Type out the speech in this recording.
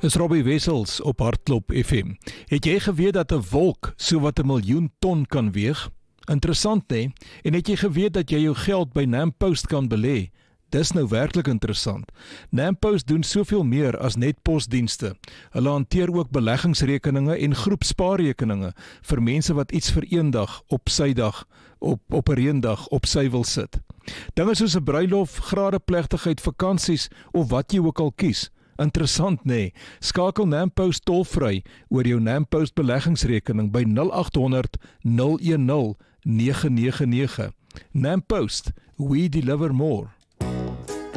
Is Robbie Wessels op Hartklop FM. Het jy geweet dat 'n wolk sowat 1 miljoen ton kan weeg? Interessant, né? En het jy geweet dat jy jou geld by NamPost kan belê? Dis nou werklik interessant. NamPost doen soveel meer as net posdienste. Hulle hanteer ook beleggingsrekeninge en groepspaarrekeninge vir mense wat iets vir een dag op sy dag, op 'n reendag op sy wil sit. Dinge soos 'n bruilof, gradeplegtigheid, vakansies of wat jy ook al kies. Interessant, né? Skakel NamPost tolvry oor jou NamPost beleggingsrekening by 0800 010 999. NamPost, we deliver more.